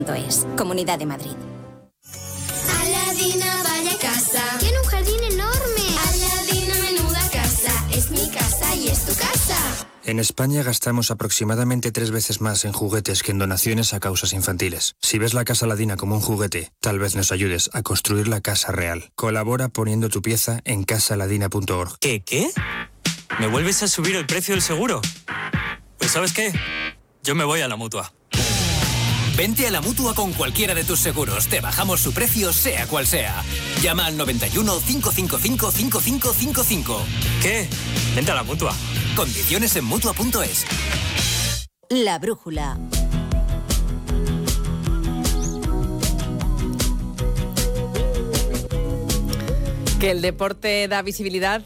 Es Comunidad de Madrid. Aladina, vaya casa. Tiene un jardín enorme. Aladina, menuda casa. Es mi casa y es tu casa. En España gastamos aproximadamente 3 veces más en juguetes que en donaciones a causas infantiles. Si ves la Casa Aladina como un juguete, tal vez nos ayudes a construir la casa real. Colabora poniendo tu pieza en casaaladina.org. ¿Qué? ¿Me vuelves a subir el precio del seguro? Pues ¿sabes qué? Yo me voy a la Mutua. Vente a la Mutua con cualquiera de tus seguros. Te bajamos su precio, sea cual sea. Llama al 91 555 5555. ¿Qué? Vente a la Mutua. Condiciones en Mutua.es. La brújula. Que el deporte da visibilidad,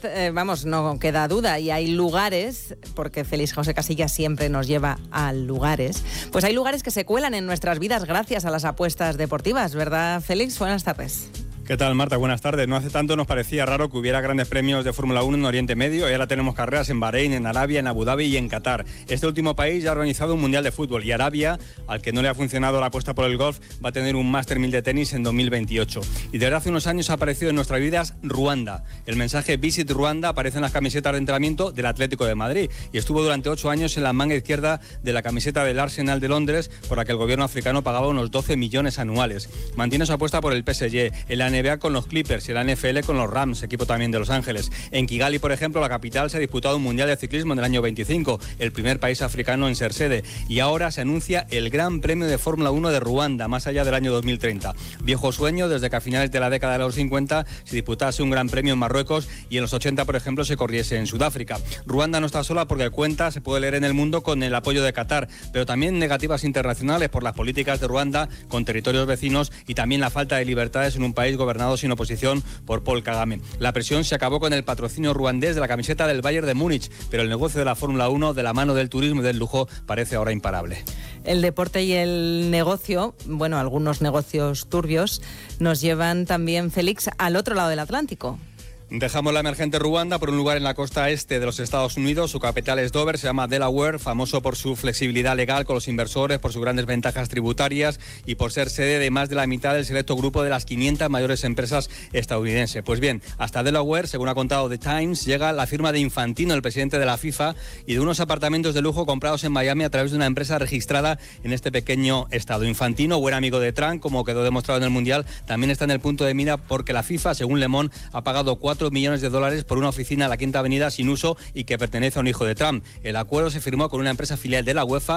no queda duda, y hay lugares, porque Félix José Casillas siempre nos lleva a lugares, pues hay lugares que se cuelan en nuestras vidas gracias a las apuestas deportivas, ¿verdad, Félix? Buenas tardes. ¿Qué tal, Marta? Buenas tardes. No hace tanto nos parecía raro que hubiera grandes premios de Fórmula 1 en Oriente Medio y ahora tenemos carreras en Bahrein, en Arabia, en Abu Dhabi y en Qatar. Este último país ya ha organizado un Mundial de Fútbol y Arabia, al que no le ha funcionado la apuesta por el golf, va a tener un Master 1000 de tenis en 2028. Y desde hace unos años ha aparecido en nuestras vidas Ruanda. El mensaje Visit Ruanda aparece en las camisetas de entrenamiento del Atlético de Madrid y estuvo durante 8 años en la manga izquierda de la camiseta del Arsenal de Londres, por la que el gobierno africano pagaba unos 12 millones anuales. Mantiene su apuesta por el PSG, en la NBA con los Clippers y la NFL con los Rams, equipo también de Los Ángeles. En Kigali, por ejemplo, la capital, se ha disputado un Mundial de Ciclismo en el año 25, el primer país africano en ser sede. Y ahora se anuncia el Gran Premio de Fórmula 1 de Ruanda, más allá del año 2030. Viejo sueño desde que a finales de la década de los 50 se disputase un Gran Premio en Marruecos y en los 80, por ejemplo, se corriese en Sudáfrica. Ruanda no está sola porque cuenta, se puede leer en El Mundo, con el apoyo de Qatar, pero también negativas internacionales por las políticas de Ruanda con territorios vecinos y también la falta de libertades en un país gobernado sin oposición por Paul Kagame. La presión se acabó con el patrocinio ruandés de la camiseta del Bayern de Múnich, pero el negocio de la Fórmula 1, de la mano del turismo y del lujo, parece ahora imparable. El deporte y el negocio, algunos negocios turbios, nos llevan también, Félix, al otro lado del Atlántico. Dejamos la emergente Ruanda por un lugar en la costa este de los Estados Unidos. Su capital es Dover, se llama Delaware, famoso por su flexibilidad legal con los inversores, por sus grandes ventajas tributarias y por ser sede de más de la mitad del selecto grupo de las 500 mayores empresas estadounidenses. Pues bien, hasta Delaware, según ha contado The Times, llega la firma de Infantino, el presidente de la FIFA, y de unos apartamentos de lujo comprados en Miami a través de una empresa registrada en este pequeño estado. Infantino, buen amigo de Trump, como quedó demostrado en el Mundial, también está en el punto de mira porque la FIFA, según Le Monde, ha pagado $4 millones por una oficina en la Quinta Avenida sin uso y que pertenece a un hijo de Trump. El acuerdo se firmó con una empresa filial de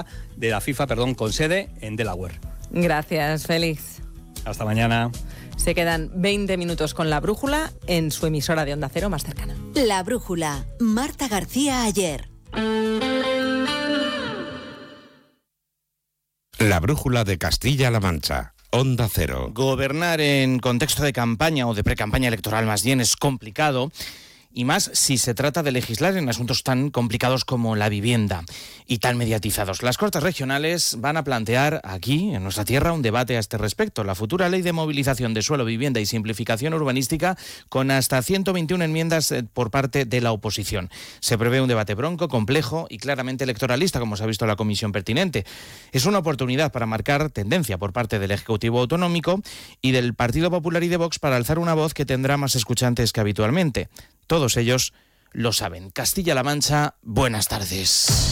la FIFA, con sede en Delaware. Gracias, Félix. Hasta mañana. Se quedan 20 minutos con La Brújula en su emisora de Onda Cero más cercana. La Brújula, Marta García Ayer. La Brújula de Castilla-La Mancha. Onda Cero. Gobernar en contexto de campaña o de precampaña electoral más bien es complicado, y más si se trata de legislar en asuntos tan complicados como la vivienda y tan mediatizados. Las Cortes Regionales van a plantear aquí, en nuestra tierra, un debate a este respecto. La futura ley de movilización de suelo, vivienda y simplificación urbanística, con hasta 121 enmiendas por parte de la oposición. Se prevé un debate bronco, complejo y claramente electoralista, como se ha visto en la comisión pertinente. Es una oportunidad para marcar tendencia por parte del Ejecutivo Autonómico y del Partido Popular y de Vox para alzar una voz que tendrá más escuchantes que habitualmente. Todos ellos lo saben. Castilla-La Mancha, buenas tardes.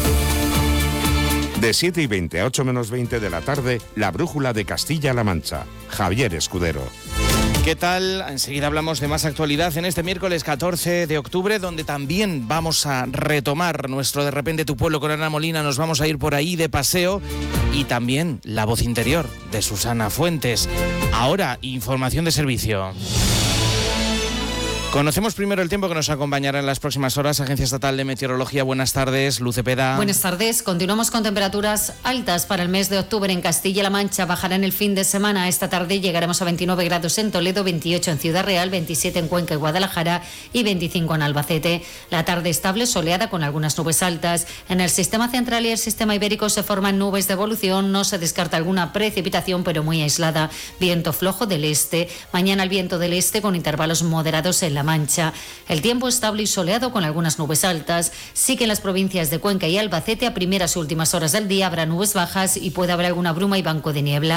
De 7:20 a 8 menos 20 de la tarde, La Brújula de Castilla-La Mancha. Javier Escudero. ¿Qué tal? Enseguida hablamos de más actualidad en este miércoles 14 de octubre, donde también vamos a retomar nuestro De repente tu pueblo con Ana Molina. Nos vamos a ir por ahí de paseo y también La voz interior de Susana Fuentes. Ahora, información de servicio. Conocemos primero el tiempo que nos acompañará en las próximas horas. Agencia Estatal de Meteorología, buenas tardes. Luz Cepeda. Buenas tardes. Continuamos con temperaturas altas para el mes de octubre en Castilla-La Mancha. Bajarán el fin de semana. Esta tarde llegaremos a 29 grados en Toledo, 28 en Ciudad Real, 27 en Cuenca y Guadalajara y 25 en Albacete. La tarde estable, soleada con algunas nubes altas. En el sistema central y el sistema ibérico se forman nubes de evolución. No se descarta alguna precipitación, pero muy aislada. Viento flojo del este. Mañana el viento del este con intervalos moderados en La Mancha. El tiempo estable y soleado con algunas nubes altas. Sí que en las provincias de Cuenca y Albacete a primeras y últimas horas del día habrá nubes bajas y puede haber alguna bruma y banco de niebla.